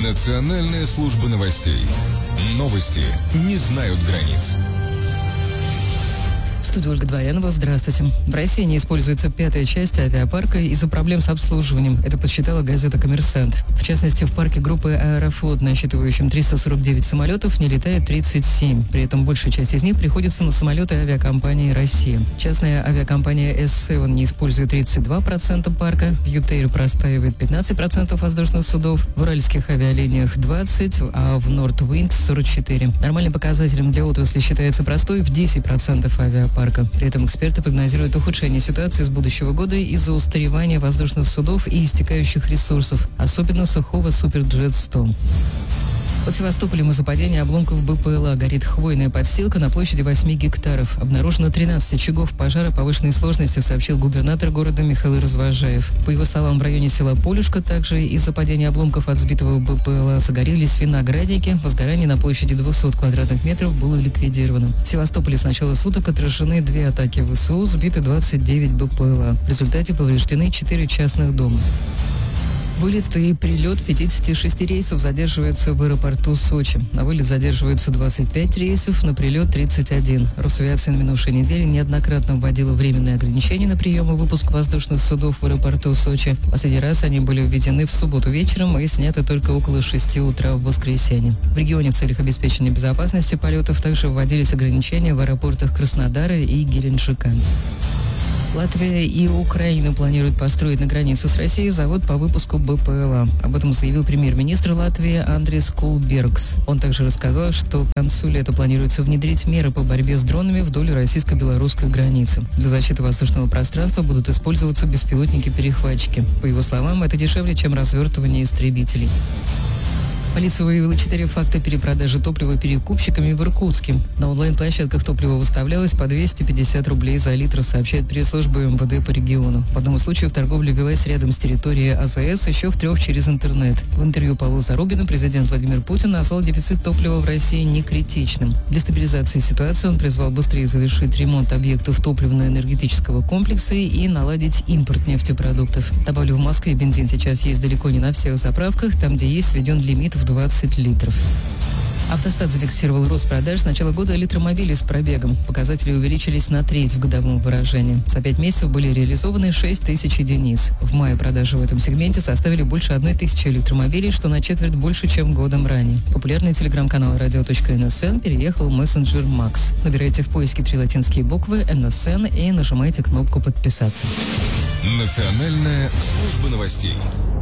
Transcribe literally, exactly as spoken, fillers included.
Национальная служба новостей. Новости не знают границ. В студии Ольга Дворянова. Здравствуйте. В России не используется пятая часть авиапарка из-за проблем с обслуживанием. Это подсчитала газета «Коммерсант». В частности, в парке группы «Аэрофлот», насчитывающем триста сорок девять самолетов, не летает тридцать семь. При этом большая часть из них приходится на самолеты авиакомпании «Россия». Частная авиакомпания эс семь не использует тридцать два процента парка, в «Ютейр» простаивает пятнадцать процентов воздушных судов, в уральских авиалиниях двадцать процентов, а в «Нортвинд» сорок четыре процента. Нормальным показателем для отрасли считается простой в десять процентов авиапарка. При этом эксперты прогнозируют ухудшение ситуации с будущего года из-за устаревания воздушных судов и истекающих ресурсов, особенно сухого Суперджет сто. Под Севастополем из-за падения обломков БПЛА горит хвойная подстилка на площади восемь гектаров. Обнаружено тринадцать очагов пожара повышенной сложности, сообщил губернатор города Михаил Развожаев. По его словам, в районе села Полюшка также из-за падения обломков от сбитого БПЛА загорелись виноградники. Возгорание на площади двухсот квадратных метров было ликвидировано. В Севастополе с начала суток отражены две атаки ВСУ, сбиты двадцать девять БПЛА. В результате повреждены четыре частных дома. Вылет и прилет пятидесяти шести рейсов задерживается в аэропорту Сочи. На вылет задерживаются двадцать пять рейсов, на прилет тридцать один. Росавиация на минувшей неделе неоднократно вводила временные ограничения на прием и выпуск воздушных судов в аэропорту Сочи. Последний раз они были введены в субботу вечером и сняты только около шести утра в воскресенье. В регионе в целях обеспечения безопасности полетов также вводились ограничения в аэропортах Краснодара и Геленджика. Латвия и Украина планируют построить на границе с Россией завод по выпуску БПЛА. Об этом заявил премьер-министр Латвии Андрис Кулбергс. Он также рассказал, что к концу лета планируется внедрить меры по борьбе с дронами вдоль российско-белорусской границы. Для защиты воздушного пространства будут использоваться беспилотники-перехватчики. По его словам, это дешевле, чем развертывание истребителей. Полиция выявила четыре факта перепродажи топлива перекупщиками в Иркутске. На онлайн-площадках топливо выставлялось по двести пятьдесят рублей за литр, сообщает пресс-служба эм вэ дэ по региону. В одном из случаев торговля велась рядом с территорией а зэ эс, еще в трех через интернет. В интервью Павлу Зарубину президент Владимир Путин назвал дефицит топлива в России некритичным. Для стабилизации ситуации он призвал быстрее завершить ремонт объектов топливно-энергетического комплекса и наладить импорт нефтепродуктов. Добавлю, в Москве бензин сейчас есть далеко не на всех заправках, там, где есть введен лимит в двадцать литров. Автостат зафиксировал рост продаж с начала года электромобилей с пробегом. Показатели увеличились на треть в годовом выражении. За пять месяцев были реализованы шесть тысяч единиц. В мае продажи в этом сегменте составили больше одной тысячи электромобилей, что на четверть больше, чем годом ранее. Популярный телеграм-канал радио точка эн эс эн переехал в мессенджер Макс. Набирайте в поиске три латинские буквы эн эс эн и нажимайте кнопку «Подписаться». Национальная служба новостей.